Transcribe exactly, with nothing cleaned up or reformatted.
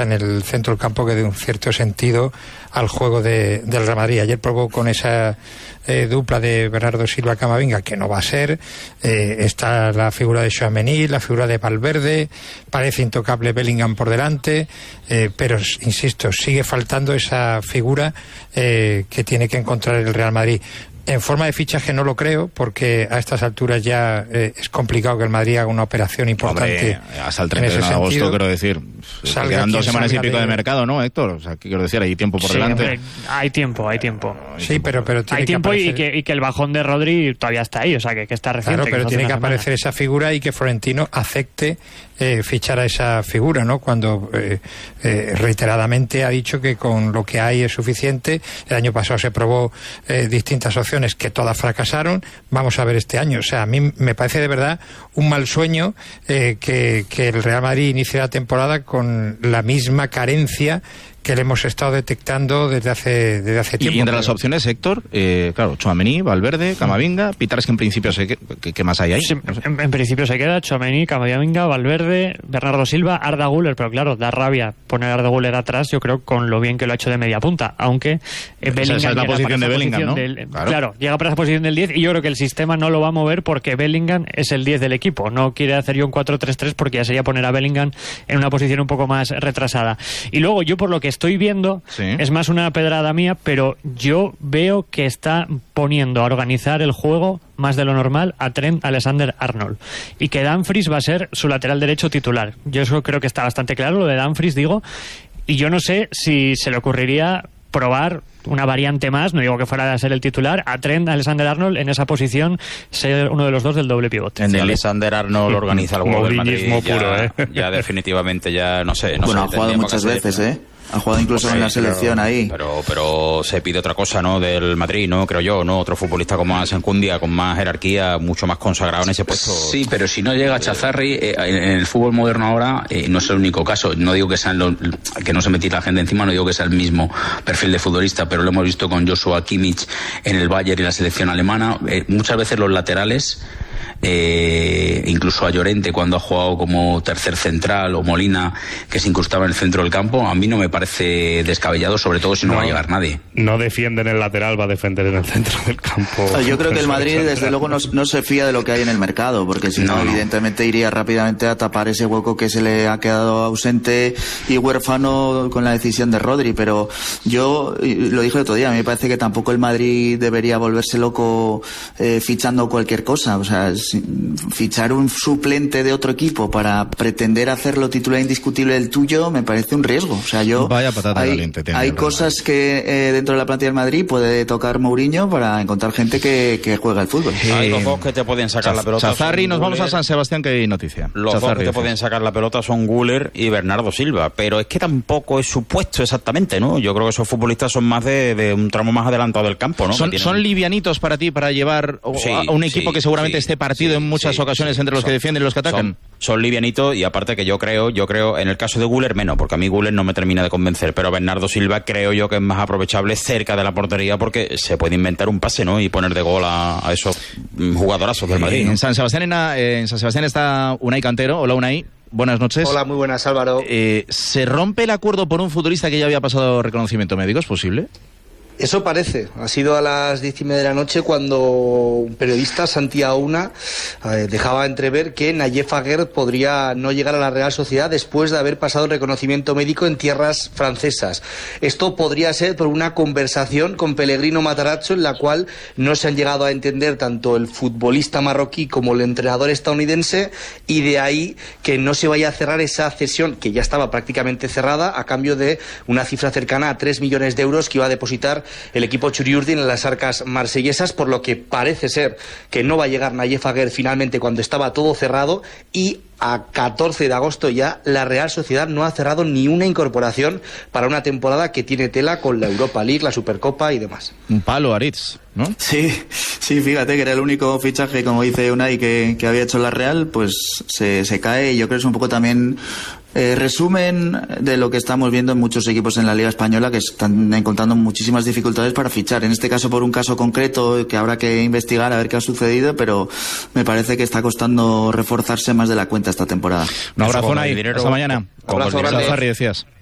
futbolista en el centro del campo que dé un cierto sentido al juego de, del Real Madrid. Ayer probó con esa eh, dupla de Bernardo Silva Camavinga, que no va a ser. Eh, está la figura de Tchouaméni, la figura de Valverde, parece intocable Bellingham por delante, eh, pero insisto, sigue faltando esa figura eh, que tiene que encontrar el Real Madrid. En forma de fichaje no lo creo, porque a estas alturas ya eh, es complicado que el Madrid haga una operación importante. Hombre, hasta el treinta de agosto, quiero decir, quedan dos semanas y pico de... de mercado, ¿no, Héctor? O sea, quiero decir, hay tiempo por sí, delante. Hombre, hay tiempo, hay tiempo. Sí, tiempo pero, pero tiene hay que tiempo aparecer... y, que, y que el bajón de Rodri todavía está ahí, o sea, que, que está reciente. Claro, pero que tiene que semana. aparecer esa figura y que Florentino acepte eh, fichar a esa figura, ¿no? Cuando eh, eh, reiteradamente ha dicho que con lo que hay es suficiente. El año pasado se probó eh, distintas opciones que todas fracasaron. Vamos a ver este año. O sea, a mí me parece de verdad un mal sueño eh, que, que el Real Madrid inicie la temporada con la misma carencia que le hemos estado detectando desde hace desde hace tiempo. Y entre las opciones, Héctor, eh, claro, Tchouaméni, Valverde, Camavinga, Pitar, que en principio se que, ¿qué más hay ahí? Sí, no sé. en, en principio se queda Tchouaméni, Camavinga, Valverde, Bernardo Silva, Arda Güler, pero claro, da rabia poner a Arda Güler atrás, yo creo, con lo bien que lo ha hecho de media punta, aunque eh, Bellingham esa es la posición de Bellingham, ¿no? Del, claro. claro, llega para esa posición del diez y yo creo que el sistema no lo va a mover porque Bellingham es el diez del equipo, no quiere hacer yo un cuatro tres tres porque ya sería poner a Bellingham en una posición un poco más retrasada. Y luego yo por lo que estoy viendo, sí. es más una pedrada mía, pero yo veo que está poniendo a organizar el juego más de lo normal a Trent Alexander-Arnold y que Dumfries va a ser su lateral derecho titular. Yo eso creo que está bastante claro, lo de Dumfries, digo, y yo no sé si se le ocurriría probar una variante más, no digo que fuera a ser el titular, a Trent Alexander-Arnold en esa posición, ser uno de los dos del doble pivote. En el Alexander-Arnold organiza el juego del Madrid, puro, ya, ¿eh? ya definitivamente ya no sé. No bueno, sé, ha jugado muchas veces, ¿eh? Ha jugado incluso okay, en la selección pero, ahí. Pero, pero se pide otra cosa, ¿no? Del Madrid, ¿no? Creo yo, ¿no? Otro futbolista con más enjundia, con más jerarquía, mucho más consagrado en ese puesto. Sí, pero si no llega Chazarri, eh, en el fútbol moderno ahora eh, no es el único caso. No digo que sea lo, que no se metiera la gente encima, no digo que sea el mismo perfil de futbolista, pero lo hemos visto con Joshua Kimmich en el Bayern y la selección alemana. Eh, muchas veces los laterales, eh, incluso a Llorente cuando ha jugado como tercer central, o Molina que se incrustaba en el centro del campo, a mí no me parece descabellado, sobre todo si no, no va a llegar nadie. No defiende en el lateral, va a defender en el centro del campo. Yo creo que el Madrid desde luego no, no se fía de lo que hay en el mercado, porque si no, no evidentemente iría rápidamente a tapar ese hueco que se le ha quedado ausente y huérfano con la decisión de Rodri, pero yo lo dije el otro día, a mí me parece que tampoco el Madrid debería volverse loco eh, fichando cualquier cosa, o sea, fichar un suplente de otro equipo para pretender hacerlo titular indiscutible del tuyo me parece un riesgo. O sea, yo Vaya patata hay, caliente tiene hay cosas que eh, dentro de la plantilla del Madrid puede tocar Mourinho para encontrar gente que, que juega al fútbol. Eh, hay los dos que te pueden sacar Chaz, la pelota. Chazarri, nos Güler, vamos a San Sebastián, que hay noticia. Los Chazarri, dos que te pueden sacar la pelota son Güler y Bernardo Silva, pero es que tampoco es su puesto exactamente, ¿no? Yo creo que esos futbolistas son más de, de un tramo más adelantado del campo, ¿no? Son, tienen... son livianitos para ti para llevar sí, a un equipo sí, que seguramente sí, esté partido sí, en muchas sí, ocasiones sí, entre los son, que defienden y los que atacan. Son, son livianitos, y aparte que yo creo, yo creo, en el caso de Güler menos, porque a mí Güler no me termina de convencer, pero Bernardo Silva creo yo que es más aprovechable cerca de la portería porque se puede inventar un pase, ¿no? Y poner de gol a, a esos jugadorazos del Madrid, ¿no? En San Sebastián, en, en San Sebastián está Unai Cantero. Hola, Unai. Buenas noches. Hola, muy buenas, Álvaro. Eh, ¿Se rompe el acuerdo por un futbolista que ya había pasado reconocimiento médico? ¿Es posible? Eso parece. Ha sido a las diez y media de la noche cuando un periodista, Santi Auna, eh, dejaba entrever que Nayef Aguerd podría no llegar a la Real Sociedad después de haber pasado el reconocimiento médico en tierras francesas. Esto podría ser por una conversación con Pellegrino Matarazzo en la cual no se han llegado a entender tanto el futbolista marroquí como el entrenador estadounidense, y de ahí que no se vaya a cerrar esa cesión que ya estaba prácticamente cerrada a cambio de una cifra cercana a tres millones de euros que iba a depositar el equipo Churiurdin en las arcas marsellesas, por lo que parece ser que no va a llegar Nayef Aguerd finalmente cuando estaba todo cerrado, y a catorce de agosto ya la Real Sociedad no ha cerrado ni una incorporación para una temporada que tiene tela con la Europa League, la Supercopa y demás. Un palo, Aritz, ¿no? Sí, sí, fíjate que era el único fichaje, como dice Unai, que, que había hecho la Real, pues se, se cae, y yo creo que es un poco también eh, resumen de lo que estamos viendo en muchos equipos en la Liga Española, que están encontrando muchísimas dificultades para fichar, en este caso por un caso concreto que habrá que investigar a ver qué ha sucedido, pero me parece que está costando reforzarse más de la cuenta esta temporada. Un abrazo, Unai, hasta mañana. Abrazo grande. Chazarri, decías.